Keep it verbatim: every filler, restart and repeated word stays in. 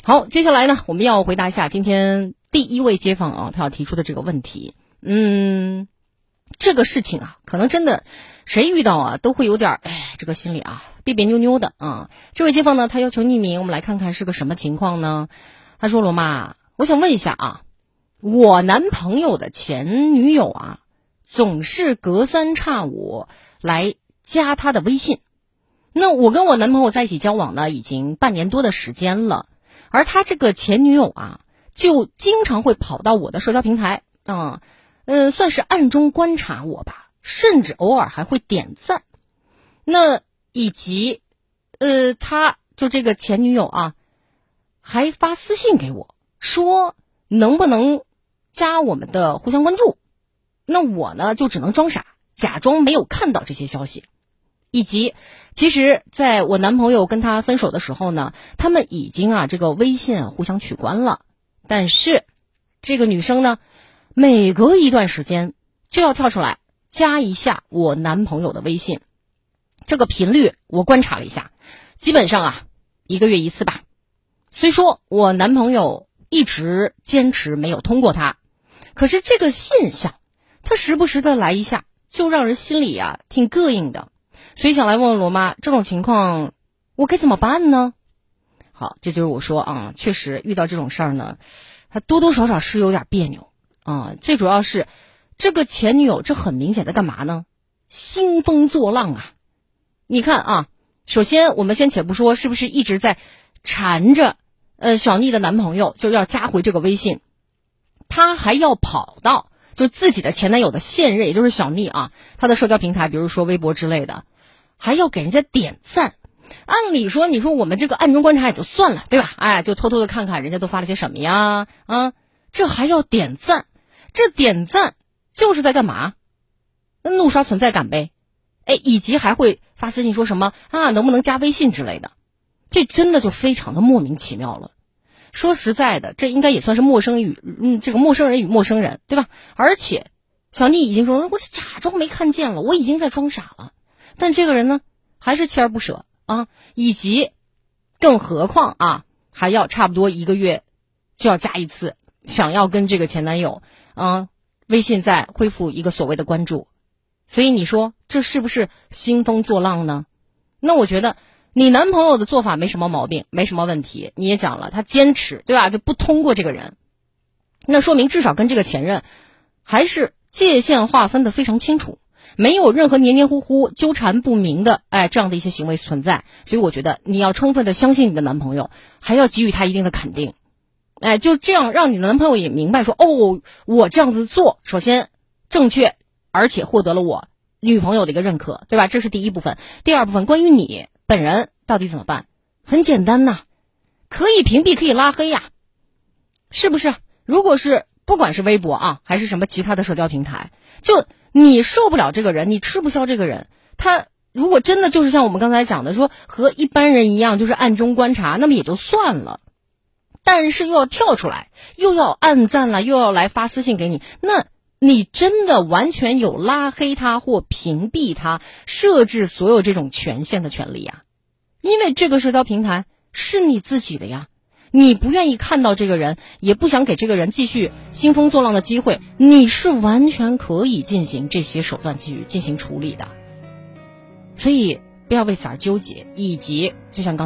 好，接下来呢，我们要回答一下今天第一位街坊啊，他要提出的这个问题。嗯，这个事情啊，可能真的谁遇到啊，都会有点哎，这个心里啊别别扭扭的啊。这位街坊呢，他要求匿名，我们来看看是个什么情况呢？他说：“罗妈，我想问一下啊，我男朋友的前女友啊，总是隔三差五来加他的微信。那我跟我男朋友在一起交往呢，已经半年多的时间了。”而他这个前女友啊，就经常会跑到我的社交平台啊，呃，算是暗中观察我吧，甚至偶尔还会点赞。那以及，呃，他就这个前女友啊，还发私信给我，说能不能加我们的互相关注。那我呢，就只能装傻，假装没有看到这些消息。以及其实在我男朋友跟他分手的时候呢，他们已经啊这个微信互相取关了，但是这个女生呢，每隔一段时间就要跳出来加一下我男朋友的微信。这个频率我观察了一下，基本上啊一个月一次吧。虽说我男朋友一直坚持没有通过他，可是这个现象他时不时的来一下，就让人心里啊挺膈应的。所以想来问问罗妈，这种情况我该怎么办呢？好，这就是我说啊，确实遇到这种事儿呢，他多多少少是有点别扭啊。最主要是这个前女友，这很明显的干嘛呢？兴风作浪啊！你看啊，首先我们先且不说是不是一直在缠着呃小妮的男朋友，就要加回这个微信，他还要跑到就自己的前男友的现任，也就是小妮啊，他的社交平台，比如说微博之类的。还要给人家点赞，按理说你说我们这个暗中观察也就算了，对吧？哎，就偷偷的看看人家都发了些什么呀，啊，这还要点赞，这点赞就是在干嘛？那怒刷存在感呗，哎，以及还会发私信说什么啊，能不能加微信之类的，这真的就非常的莫名其妙了。说实在的，这应该也算是陌生与嗯这个陌生人与陌生人，对吧？而且小妮已经说，我假装没看见了，我已经在装傻了。但这个人呢，还是锲而不舍啊，以及更何况啊，还要差不多一个月就要加一次，想要跟这个前男友啊微信再恢复一个所谓的关注，所以你说这是不是兴风作浪呢？那我觉得你男朋友的做法没什么毛病，没什么问题，你也讲了，他坚持，对吧？就不通过这个人，那说明至少跟这个前任还是界限划分的非常清楚。没有任何黏黏糊糊纠缠不明的哎这样的一些行为存在，所以我觉得你要充分的相信你的男朋友，还要给予他一定的肯定，哎，就这样让你的男朋友也明白说，哦，我这样子做首先正确，而且获得了我女朋友的一个认可，对吧？这是第一部分。第二部分关于你本人到底怎么办？很简单呐，可以屏蔽可以拉黑呀，是不是？如果是不管是微博啊还是什么其他的社交平台，就你受不了这个人，你吃不消这个人，他如果真的就是像我们刚才讲的说和一般人一样就是暗中观察，那么也就算了，但是又要跳出来，又要按赞了，又要来发私信给你，那你真的完全有拉黑他或屏蔽他设置所有这种权限的权利呀。因为这个社交平台是你自己的呀，你不愿意看到这个人，也不想给这个人继续兴风作浪的机会，你是完全可以进行这些手段去进行处理的。所以不要为此而纠结，以及就像刚